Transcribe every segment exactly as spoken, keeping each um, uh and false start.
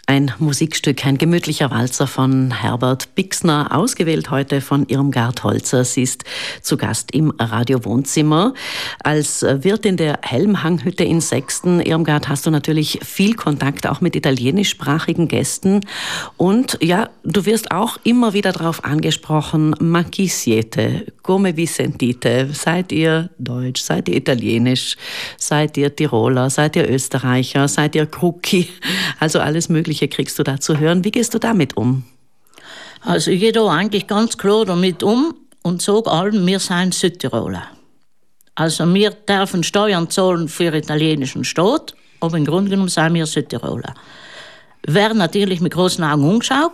Ein Musikstück, ein gemütlicher Walzer von Herbert Bixner, ausgewählt heute von Irmgard Holzer. Sie ist zu Gast im Radio Wohnzimmer. Als Wirtin der Helmhanghütte in Sexten, Irmgard, hast du natürlich viel Kontakt auch mit italienischsprachigen Gästen. Und ja, du wirst auch immer wieder darauf angesprochen, ma chi siete, come vi sentite? Seid ihr Deutsch, seid ihr Italienisch, seid ihr Tiroler, seid ihr Österreicher, seid ihr Krucki? Also alles Mögliche kriegst du da zu hören. Wie gehst du damit um? Also ich gehe da eigentlich ganz klar damit um und sage allen, wir sind Südtiroler. Also wir dürfen Steuern zahlen für den italienischen Staat, aber im Grunde genommen sind wir Südtiroler. Werden natürlich mit großen Augen angeschaut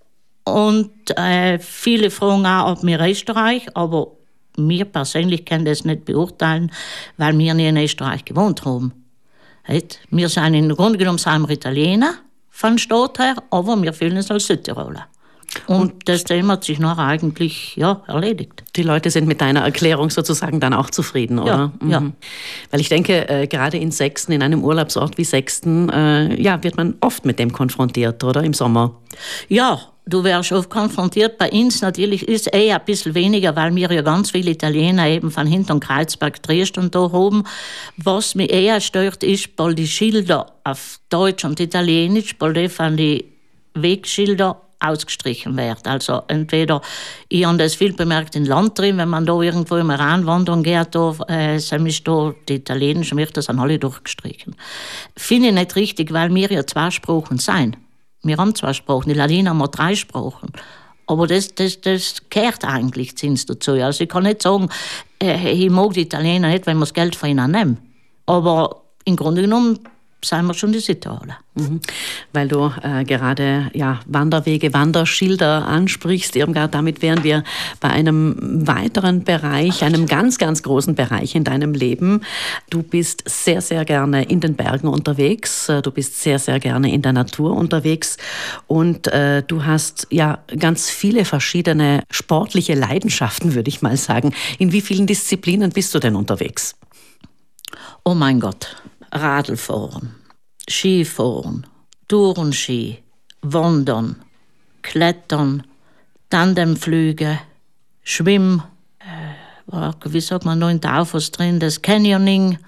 und äh, viele fragen auch, ob wir Österreich, aber wir persönlich können das nicht beurteilen, weil wir nie in Österreich gewohnt haben. Wir sind im Grunde genommen sind wir Italiener von Staat her, aber wir fühlen uns als Südtiroler. Und, und das Thema hat sich nachher eigentlich ja, erledigt. Die Leute sind mit deiner Erklärung sozusagen dann auch zufrieden, oder? Ja, mhm. ja. Weil ich denke, äh, gerade in Sexten, in einem Urlaubsort wie Sexten, äh, ja, wird man oft mit dem konfrontiert, oder? Im Sommer. Ja, du wärst oft konfrontiert. Bei uns natürlich ist es eher ein bisschen weniger, weil wir ja ganz viele Italiener eben von hinten Kreuzberg, Dresden da haben. Was mich eher stört, ist, weil die Schilder auf Deutsch und Italienisch, weil die von den Wegschilder ausgestrichen werden. Also entweder, ich habe das viel bemerkt in Land drin, wenn man da irgendwo im Iran wandern geht, da, äh, sind da die italienischen Wörter sind alle durchgestrichen. Finde ich nicht richtig, weil wir ja zwei Sprachen sind. Wir haben zwei Sprachen, die Ladiner haben drei Sprachen. Aber das, das, das gehört eigentlich dazu. Also ich kann nicht sagen, äh, ich mag die Italiener nicht, wenn wir das Geld von ihnen nehmen. Aber im Grunde genommen sind wir schon die Südtiroler. Mhm. Weil du äh, gerade ja, Wanderwege, Wanderschilder ansprichst, Irmgard, damit wären wir bei einem weiteren Bereich, einem ganz, ganz großen Bereich in deinem Leben. Du bist sehr, sehr gerne in den Bergen unterwegs, du bist sehr, sehr gerne in der Natur unterwegs und äh, du hast ja ganz viele verschiedene sportliche Leidenschaften, würde ich mal sagen. In wie vielen Disziplinen bist du denn unterwegs? Oh mein Gott. Radlfahren, Skifahren, Tourenski, Wandern, Klettern, Tandemflüge, Schwimmen, äh, wie sagt man noch in Taufers drin, das Canyoning.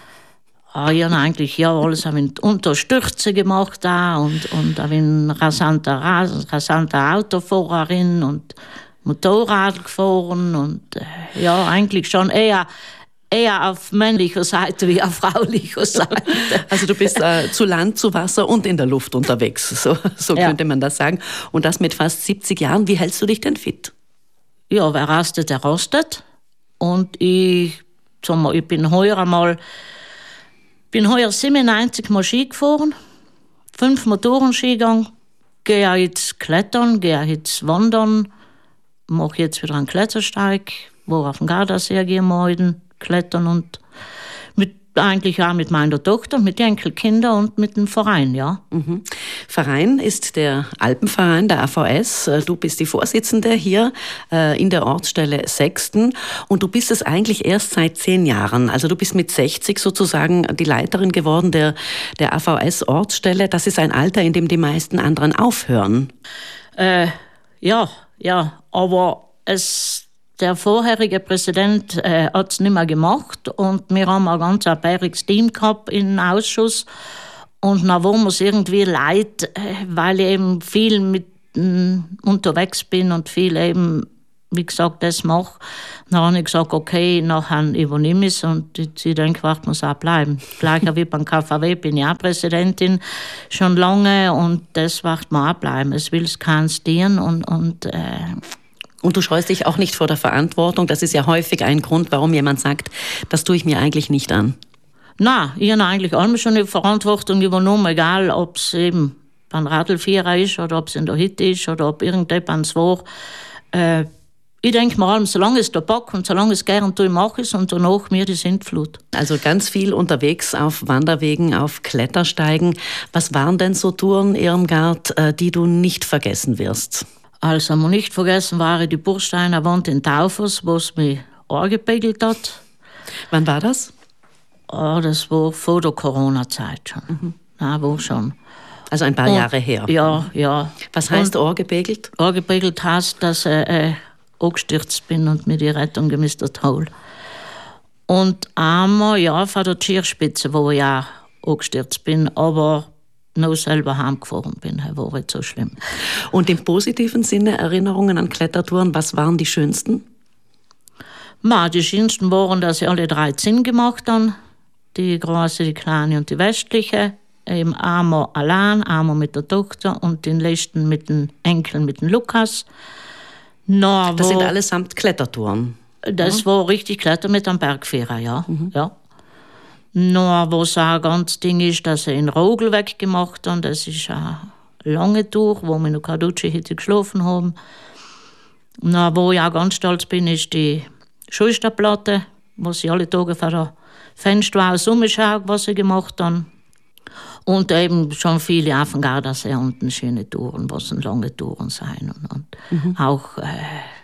Ah, ja, eigentlich ja, alles habe ich unter Stürze gemacht da und, und habe ich rasante, rasante Autofahrerin und Motorrad gefahren und äh, ja, eigentlich schon eher eher auf männlicher Seite wie auf fraulicher Seite. Also du bist äh, zu Land, zu Wasser und in der Luft unterwegs, so, so ja. Könnte man das sagen. Und das mit fast siebzig Jahren. Wie hältst du dich denn fit? Ja, wer rastet, der rostet. Und ich, sag mal, ich bin heuer einmal, bin heuer siebenundneunzig Mal Ski gefahren, fünf Motorenski gegangen, gehe jetzt klettern, gehe jetzt wandern, mache jetzt wieder einen Klettersteig, wo auf dem Gardasee gehen morgen. Klettern und mit, eigentlich auch mit meiner Tochter, mit den Enkelkindern und mit dem Verein, ja. Mhm. Verein ist der Alpenverein, der A V S. Du bist die Vorsitzende hier äh, in der Ortsstelle Sexten und du bist es eigentlich erst seit zehn Jahren. Also du bist mit sechzig sozusagen die Leiterin geworden der, der A V S-Ortsstelle. Das ist ein Alter, in dem die meisten anderen aufhören. Äh, ja, ja, aber es... Der vorherige Präsident äh, hat es nicht mehr gemacht und wir haben ein ganz bäriges Team gehabt im Ausschuss und dann waren wir es irgendwie leid, äh, weil ich eben viel mit äh, unterwegs bin und viel eben, wie gesagt, das mache. Dann habe ich gesagt, okay, nachher übernehme ich es und ich, ich denke, ich muss auch bleiben. Gleich wie beim K V W bin ich auch Präsidentin schon lange und das wird mir auch bleiben. Es will es keinen stehen und, und äh, Und du scheust dich auch nicht vor der Verantwortung. Das ist ja häufig ein Grund, warum jemand sagt, das tue ich mir eigentlich nicht an. Nein, ich habe eigentlich immer schon die Verantwortung übernommen, egal ob es eben beim Radlfahrer ist oder ob es in der Hütte ist oder ob irgendjemand war. Äh, ich denke mir allem, solange es der Bock und solange es gern tue, mache ich es und danach mir die Sintflut. Also ganz viel unterwegs auf Wanderwegen, auf Klettersteigen. Was waren denn so Touren, Irmgard, die du nicht vergessen wirst? Also, man nicht vergessen war die Bursteiner Wand in Taufers, wo es mich angepegelt hat. Wann war das? Oh, das war vor der Corona-Zeit schon. Mhm. Ja, war schon. Also ein paar und, Jahre her. Ja, ja. Was heißt angebegelt? Angebegelt heißt, dass ich äh, angestürzt bin und mir die Rettung gemistet habe. Und einmal, ja, von der Tierspitze, wo ich auch angestürzt bin, aber noch selber heimgefahren bin, das war nicht so schlimm. Und im positiven Sinne Erinnerungen an Klettertouren, was waren die schönsten? Ma, die schönsten waren, dass ich alle drei Zinn gemacht habe. Die große, die kleine und die westliche. Eben einmal allein, einmal mit der Tochter und den letzten mit den Enkeln, mit dem Lukas. Na, das wo, sind allesamt Klettertouren? Das ja. war richtig Kletter mit einem Bergführer, ja. Mhm. ja. Na, was auch ein ganz Ding ist, dass ich in Rogel weggemacht habe. Das ist eine lange Tour, wo wir noch keine Dusche hätte geschlafen haben. Na, wo ich auch ganz stolz bin, ist die Schulterplatte, wo ich alle Tage vor der Fenster aus umschaue, was ich gemacht habe. Und eben schon viele auf dem Gardasee unten schöne Touren, was lange Touren sein. Und, und mhm. auch äh,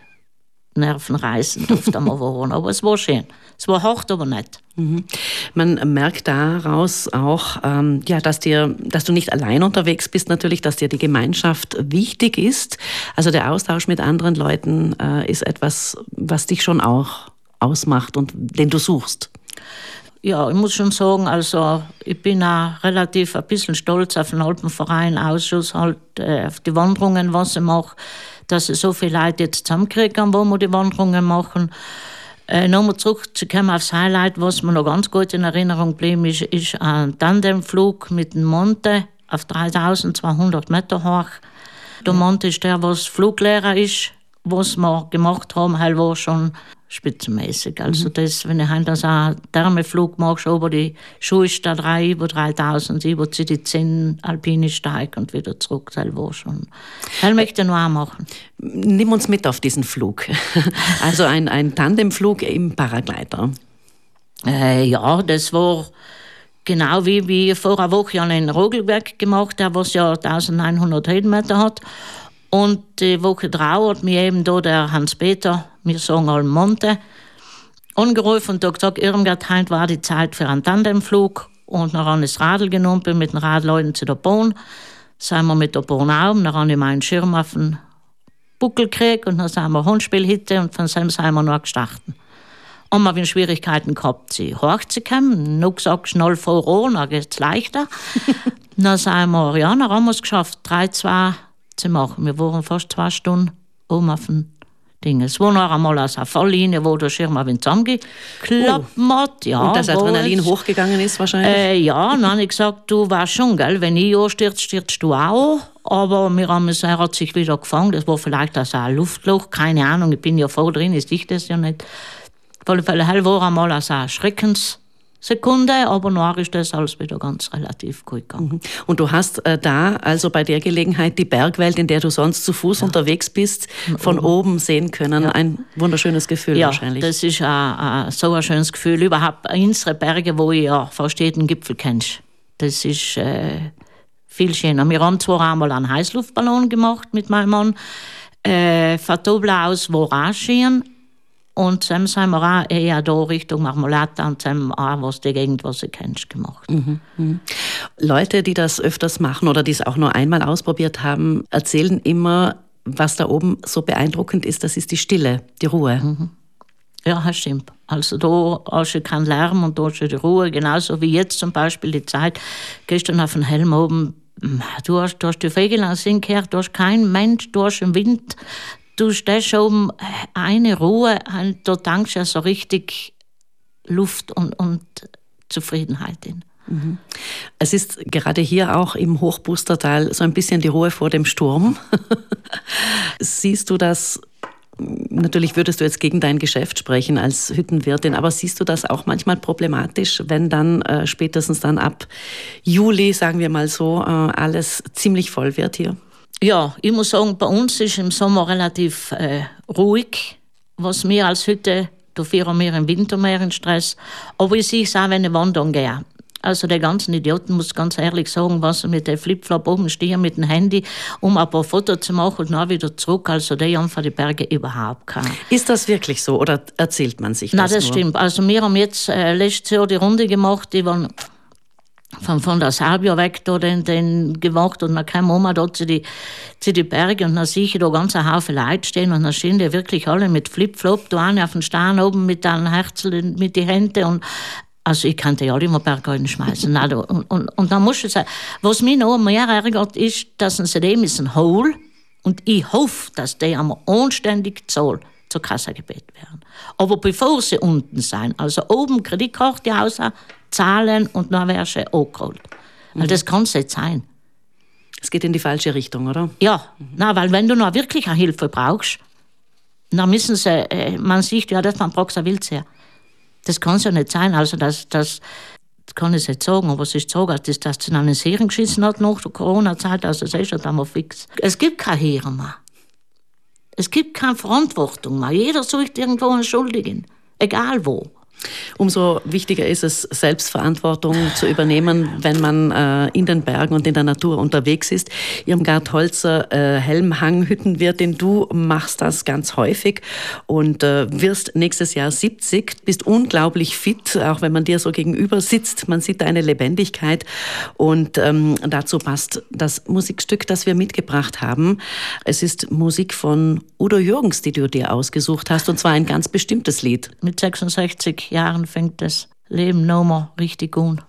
nervenreißend oft einmal waren. Aber es war schön. Es war hart, aber nicht. Mhm. Man merkt daraus auch, ähm, ja, dass, dir, dass du nicht allein unterwegs bist, natürlich, dass dir die Gemeinschaft wichtig ist. Also der Austausch mit anderen Leuten äh, ist etwas, was dich schon auch ausmacht und den du suchst. Ja, ich muss schon sagen, also ich bin auch relativ ein bisschen stolz auf den Alpenverein-Ausschuss, halt äh, auf die Wanderungen, was ich mache, dass ich so viele Leute jetzt zusammenkriegen, wo wir die Wanderungen machen. Äh, Nochmal zurückzukommen aufs Highlight, was mir noch ganz gut in Erinnerung geblieben ist, ist ein Tandemflug mit dem Monte auf dreitausendzweihundert Meter hoch. Der Monte ist der, was Fluglehrer ist, was wir gemacht haben, halt war schon spitzenmäßig. Also das, wenn ich das einen Thermeflug mache, über die Schulster drei, über dreitausend, über zu die zehn alpine Steig und wieder zurück, das war schon. Das möchte ich noch auch machen. Nimm uns mit auf diesen Flug. Also ein, ein Tandemflug im Paraglider. Äh, ja, das war genau wie, wie vor einer Woche einen Rogelberg gemacht, der was ja neunzehnhundert Höhenmeter hat. Und die Woche drauf hat mir eben da der Hans-Peter, wir sagen alle Monte, angerufen und hat gesagt, Irmgard, heute war die Zeit für einen Tandemflug. Und dann habe ich das Radl genommen, bin mit den Radleuten zu der Bahn. Sind wir mit der Bahn auf, dann habe ich meinen Schirm auf den Buckel gekriegt und dann sind wir Hundspielhitte und von dem sind wir noch gestartet. Und wir haben Schwierigkeiten gehabt, sie hochzukommen. Noch gesagt, schnell voran, dann geht es leichter. Dann sind wir, ja, dann haben wir es geschafft, drei, zwei zu machen. Wir waren fast zwei Stunden oben auf dem Ding. Es war noch einmal aus einer Falllinie, wo der Schirm ein wenig zusammengeklappt hat. Ja, und das Adrenalin hochgegangen ist wahrscheinlich? Äh, ja, dann habe ich gesagt, du weißt schon, gell, wenn ich anstürze, stürzt du auch. Aber wir haben es, er hat sich wieder gefangen. Das war vielleicht auch ein Luftloch, keine Ahnung, ich bin ja voll drin, ich sehe das ja nicht. Auf alle Fälle hell war einmal als eine Schreckenssekunde, aber nachher ist das alles wieder ganz relativ gut gegangen. Und du hast äh, da also bei der Gelegenheit die Bergwelt, in der du sonst zu Fuß ja. unterwegs bist, von oben, oben sehen können. Ja. Ein wunderschönes Gefühl ja, wahrscheinlich. Das ist ein, ein, so ein schönes Gefühl. Überhaupt unsere Berge, wo ich ja fast jeden Gipfel kennst. Das ist äh, viel schöner. Wir haben zwar einmal einen Heißluftballon gemacht mit meinem Mann. Äh, von Tobla aus war auch schön. Und dann sind wir auch eher da Richtung Marmolata und dann auch was die Gegend, was du kennst, gemacht. Mhm, mh. Leute, die das öfters machen oder die es auch nur einmal ausprobiert haben, erzählen immer, was da oben so beeindruckend ist, das ist die Stille, die Ruhe. Mhm. Ja, das stimmt. Also da hast du keinen Lärm und da hast du die Ruhe, genauso wie jetzt zum Beispiel die Zeit. Gehst du auf den Helm oben, du hast, du hast die Vögel an Sinn gehört, du hast keinen Mensch, du hast den Wind. Du stehst oben, eine Ruhe, da tankst du ja so richtig Luft und, und Zufriedenheit in. Mhm. Es ist gerade hier auch im Hochbustertal so ein bisschen die Ruhe vor dem Sturm. Siehst du das, natürlich würdest du jetzt gegen dein Geschäft sprechen als Hüttenwirtin, aber siehst du das auch manchmal problematisch, wenn dann äh, spätestens dann ab Juli, sagen wir mal so, äh, alles ziemlich voll wird hier? Ja, ich muss sagen, bei uns ist im Sommer relativ äh, ruhig, was wir als Hütte, dafür haben wir im Winter mehr in Stress. Aber ich sehe es auch, wenn ich wandern gehe. Also die ganzen Idioten, muss ganz ehrlich sagen, was mit dem Flipflop oben stehen, mit dem Handy, um ein paar Fotos zu machen und dann wieder zurück. Also die haben von den Bergen überhaupt keine. Ist das wirklich so oder erzählt man sich das? Nein, das nur? Stimmt. Also wir haben jetzt äh, letztes Jahr die Runde gemacht, die waren von, von der Serbia weg da den, den gemacht und dann kam Mama da zu die, zu die Berge und dann sehe ich da ganz ein Haufen Leute stehen und dann stehen die wirklich alle mit Flip-Flop, da eine auf den Stein oben mit einem Herzl mit den Händen und also ich kann die alle immer Berge schmeißen. und, und, und dann musst du sagen, was mich noch mehr ärgert ist, dass sie dem ist ein Hole und ich hoffe, dass die am anständig Zoll zur Kasse gebeten werden. Aber bevor sie unten sind, also oben Kreditkarte raus, zahlen und dann wärst du angeholt. Mhm. Weil das kann es nicht sein. Es geht in die falsche Richtung, oder? Ja, mhm. Na, weil wenn du noch wirklich eine Hilfe brauchst, dann müssen sie, äh, man sieht ja, das von Proxa Wilz her. Das kann es ja nicht sein, also das, das, das kann ich nicht sagen, aber es ist so, dass das zu einer Serien geschissen hat nach der Corona-Zeit, also das ist ja dann mal fix. Es gibt keine Heere mehr. Es gibt keine Verantwortung mehr. Jeder sucht irgendwo einen Schuldigen, egal wo. Umso wichtiger ist es, Selbstverantwortung zu übernehmen, wenn man äh, in den Bergen und in der Natur unterwegs ist. Irmgard Holzer, äh, Helmhanghüttenwirtin, du machst das ganz häufig und äh, wirst nächstes Jahr siebzig, bist unglaublich fit, auch wenn man dir so gegenüber sitzt. Man sieht deine Lebendigkeit und ähm, dazu passt das Musikstück, das wir mitgebracht haben. Es ist Musik von Udo Jürgens, die du dir ausgesucht hast, und zwar ein ganz bestimmtes Lied. Mit sechsundsechzig Jahren fängt das Leben noch mal richtig an.